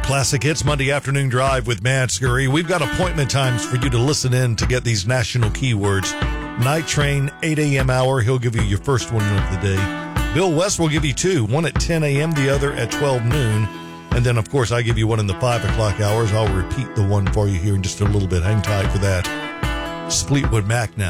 Classic Hits Monday Afternoon Drive with Matt Scurry. We've got appointment times for you to listen in to get these national keywords. Night Train, 8 a.m. hour. He'll give you your first one of the day. Bill West will give you two, one at 10 a.m., the other at 12 noon. And then, of course, I give you one in the 5 o'clock hours. I'll repeat the one for you here in just a little bit. Hang tight for that. Fleetwood Mac now.